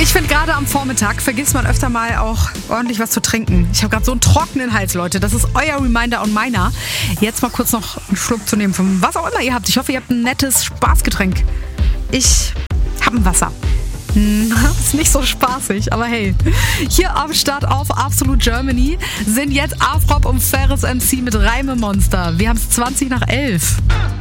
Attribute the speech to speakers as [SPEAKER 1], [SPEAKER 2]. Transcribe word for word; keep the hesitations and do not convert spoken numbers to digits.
[SPEAKER 1] Ich finde, gerade am Vormittag vergisst man öfter mal auch ordentlich was zu trinken. Ich habe gerade so einen trockenen Hals, Leute. Das ist euer Reminder und meiner. Jetzt mal kurz noch einen Schluck zu nehmen von was auch immer ihr habt. Ich hoffe, ihr habt ein nettes Spaßgetränk. Ich habe ein Wasser. Ist nicht so spaßig, aber hey. Hier am Start auf Absolute Germany sind jetzt Afrop und Ferris M C mit Reimemonster. Wir haben es zwanzig nach elf.